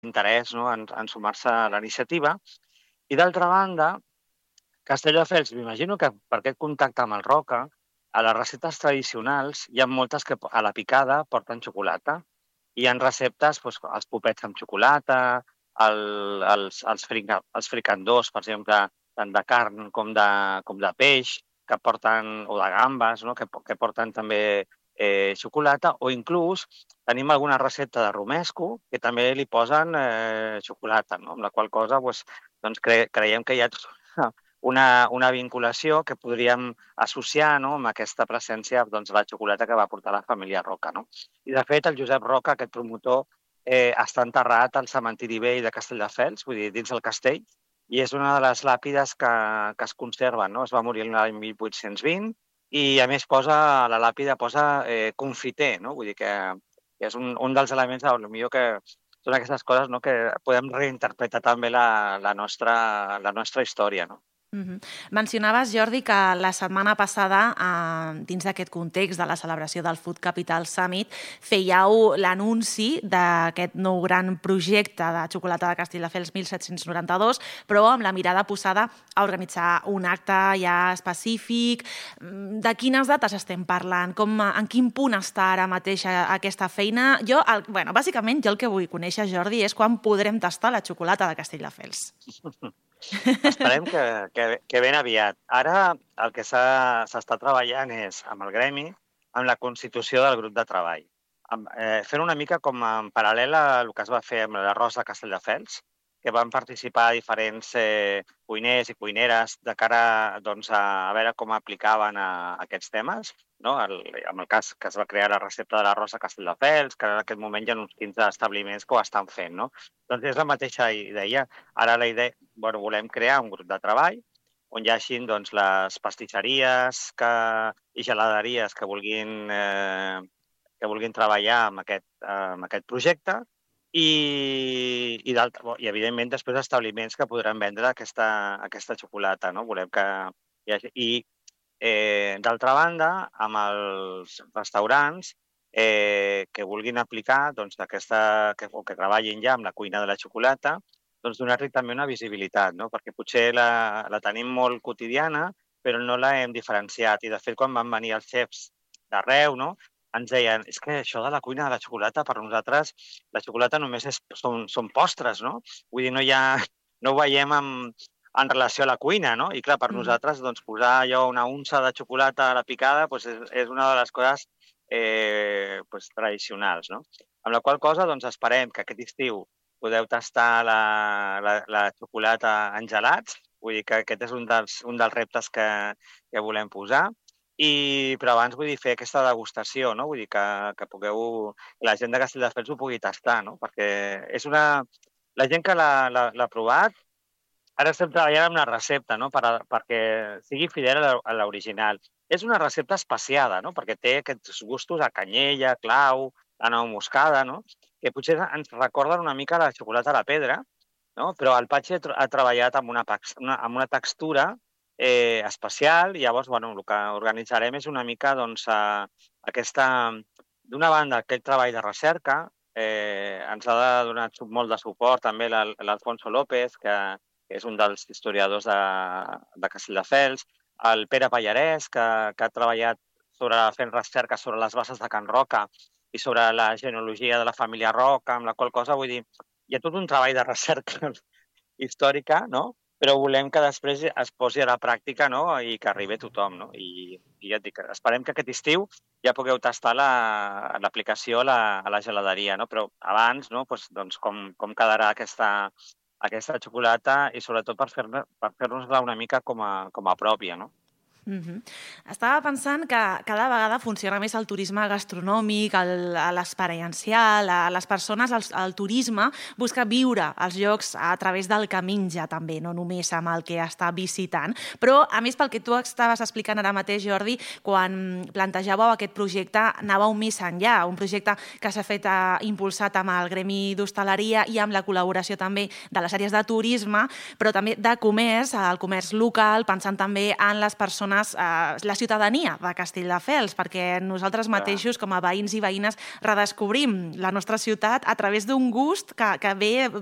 interès, no?, en sumar-se a la iniciativa. I d'altra banda, Castelldefels, m'imagino que per aquest contacte amb el Roca, a les receptes tradicionals hi ha moltes que a la picada porten xocolata. Hi ha receptes, doncs, els popets amb xocolata, els fricandós, per exemple, tant de carn com de peix, que porten, o de gambes, no?, que porten també xocolata, o inclús tenim alguna recepta de romesco que també li posen xocolata, no?, amb la qual cosa doncs, creiem que hi ha una vinculació que podríem associar, no?, amb aquesta presència de la xocolata que va portar la família Roca, no? I, de fet, el Josep Roca, aquest promotor, està enterrat al cementiri vell de Castelldefels, vull dir, dins del castell, i és una de les làpides que es conserven, no? Es va morir l'any 1820 i, a més, a la làpida posa confiter, no? Vull dir que és un dels elements, potser que són aquestes coses, no?, que podem reinterpretar també la nostra història, no? Mencionaves, Jordi, que la setmana passada, dins d'aquest context de la celebració del Food Capital Summit, fèieu l'anunci d'aquest nou gran projecte de xocolata de Castelldefels 1792, però amb la mirada posada a organitzar un acte ja específic. De quines dates estem parlant? En quin punt està ara mateix aquesta feina? Bàsicament, jo el que vull conèixer, Jordi, és quan podrem tastar la xocolata de Castelldefels. Esperem que ben aviat. Ara el que s'està treballant és amb el gremi, amb la constitució del grup de treball. Fent una mica com en paral·lel a el que es va fer amb l'arròs de Castelldefels, que van participar diferents cuiners i cuineres de cara a veure com aplicaven aquests temes, no? En el cas que es va crear la recepta de l'arròs a Castelldefels, que en aquest moment hi ha uns 15 establiments que ho estan fent, no? Doncs és la mateixa idea. Ara la idea, volem crear un grup de treball on hi hagi les pastisseries i geladeries que vulguin treballar amb aquest projecte i evidentment, després establiments que podran vendre aquesta xocolata, no? Volem que hi hagi... I, d'altra banda, amb els restaurants que vulguin aplicar o que treballin ja amb la cuina de la xocolata, donar-li també una visibilitat, no? Perquè potser la tenim molt quotidiana, però no la hem diferenciat. I, de fet, quan van venir els xefs d'arreu, no?, ens deien, és que això de la cuina de la xocolata, per nosaltres, la xocolata només són postres, no? Vull dir, no ho veiem en relació a la cuina, no? I, clar, per nosaltres, posar allò una unça de xocolata a la picada és una de les coses tradicionals, no? Amb la qual cosa, esperem que aquest estiu podeu tastar la xocolata en gelats, vull dir que aquest és un dels reptes que volem posar. Però abans, vull dir, fer aquesta degustació, no? Vull dir que la gent de Castelldefels ho pugui tastar, no? Perquè és la gent que l'ha provat, ara estem treballant amb una recepta, no?, perquè sigui fidel a l'original. És una recepta espaciada, no?, perquè té aquests gustos a canyella, clau, a nou moscada, no?, que potser ens recorden una mica la xocolata a la pedra, no?, però el Patxi ha treballat amb una textura especial, i llavors, el que organitzarem és una mica, d'una banda, aquest treball de recerca, ens ha donat molt de suport també l'Alfonso López, que és un dels historiadors de Castelldefels, el Pere Pallarès, que ha treballat fent recerca sobre les bases de Can Roca i sobre la genealogia de la família Roca, amb la qual cosa, vull dir, hi ha tot un treball de recerca històrica, no?, però volem que després es posi a la pràctica, no?, i que arribi a tothom, no? I ja et dic, esperem que aquest estiu ja pugueu tastar l'aplicació a la geladeria, no? Però abans, no?, com quedarà aquesta xocolata i, sobretot, per fer-nos-la una mica com a pròpia, no? Estava pensant que cada vegada funciona més el turisme gastronòmic, l'experiencial, les persones, el turisme busca viure els llocs a través del que menja també, no només amb el que està visitant. Però, a més, pel que tu estaves explicant ara mateix, Jordi, quan plantejàveu aquest projecte, anàveu més enllà, un projecte que s'ha fet impulsat amb el Gremi d'Hostaleria i amb la col·laboració també de les àrees de turisme, però també de comerç, el comerç local, pensant també en les persones persones, la ciutadania de Castelldefels, perquè nosaltres mateixos, com a veïns i veïnes, redescobrim la nostra ciutat a través d'un gust que ve